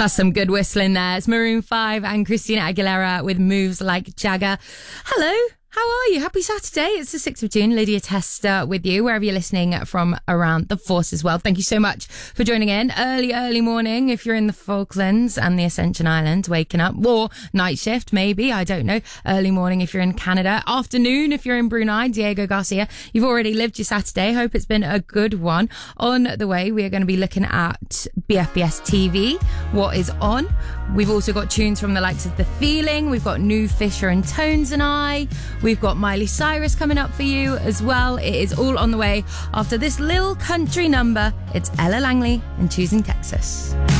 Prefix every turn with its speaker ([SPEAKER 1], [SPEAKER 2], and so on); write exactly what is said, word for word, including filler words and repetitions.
[SPEAKER 1] That's some good whistling there. It's Maroon five and Christina Aguilera with Moves Like Jagger. Hello. How are you? Happy Saturday. It's the sixth of June. Lydia Tester with you, wherever you're listening from around the force as well. Thank you so much for joining in. Early, early morning if you're in the Falklands and the Ascension Islands, waking up. Or night shift, maybe. I don't know. Early morning if you're in Canada. Afternoon if you're in Brunei. Diego Garcia, you've already lived your Saturday. Hope it's been a good one. On the way, we are going to be looking at B F B S T V. What is on? We've also got tunes from the likes of The Feeling. We've got New Fisher and Tones and I. We've got Miley Cyrus coming up for you as well. It is all on the way after this little country number. It's Ella Langley and Choosing Texas.